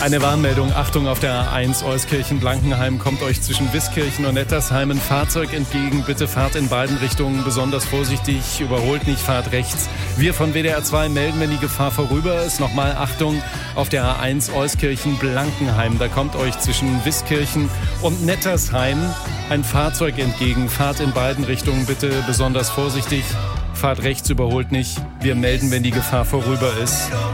Eine Warnmeldung, Achtung, auf der A1 Euskirchen-Blankenheim kommt euch zwischen Wiskirchen und Nettersheim ein Fahrzeug entgegen. Bitte fahrt in beiden Richtungen besonders vorsichtig, überholt nicht, fahrt rechts. Wir von WDR 2 melden, wenn die Gefahr vorüber ist. Nochmal Achtung, auf der A1 Euskirchen-Blankenheim, da kommt euch zwischen Wiskirchen und Nettersheim ein Fahrzeug entgegen. Fahrt in beiden Richtungen bitte besonders vorsichtig, fahrt rechts, überholt nicht. Wir melden, wenn die Gefahr vorüber ist.